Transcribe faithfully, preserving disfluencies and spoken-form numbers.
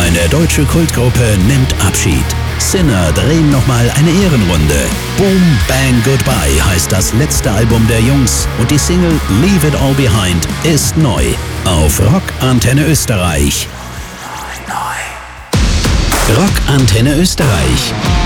Eine deutsche Kultgruppe nimmt Abschied. Sinner drehen nochmal eine Ehrenrunde. Boom Bang Goodbye heißt das letzte Album der Jungs und die Single Leave It All Behind ist neu auf Rock Antenne Österreich. Rock Antenne Österreich.